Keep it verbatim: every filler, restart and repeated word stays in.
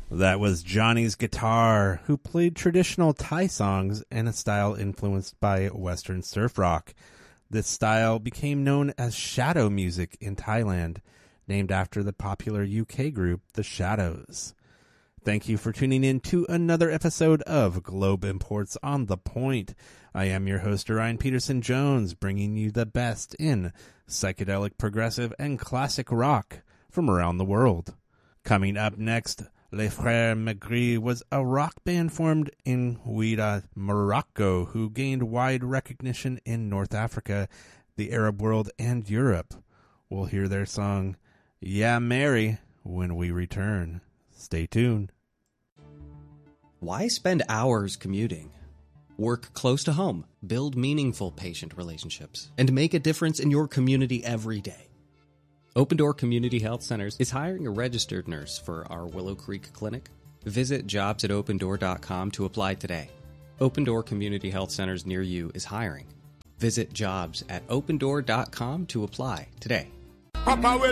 That was Johnny's Guitar, who played traditional Thai songs in a style influenced by Western surf rock. This style became known as shadow music in Thailand, named after the popular U K group The Shadows. Thank you for tuning in to another episode of Globe Imports on the Point. I am your host, Orion Peterson Jones, bringing you the best in psychedelic, progressive, and classic rock from around the world. Coming up next, Les Frères Maigret was a rock band formed in Ouidah, Morocco, who gained wide recognition in North Africa, the Arab world, and Europe. We'll hear their song, Yeah Mary, when we return. Stay tuned. Why spend hours commuting? Work close to home, build meaningful patient relationships, and make a difference in your community every day. Open Door Community Health Centers is hiring a registered nurse for our Willow Creek Clinic. Visit jobs at open door dot com to apply today. Open Door Community Health Centers near you is hiring. Visit jobs at open door dot com to apply today.